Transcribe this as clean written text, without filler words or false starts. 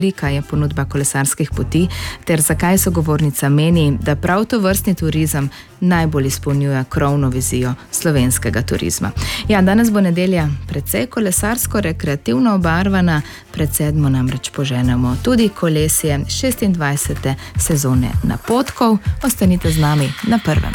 Velika je ponudba kolesarskih poti, ter zakaj sogovornica meni, da prav tovrstni turizem najbolj izpolnjuje krovno vizijo slovenskega turizma. Ja, danes bo nedelja precej kolesarsko-rekreativno obarvana, pred sedmo namreč poženemo tudi kolesje 26. sezone napotkov. Ostanite z nami na Prvem.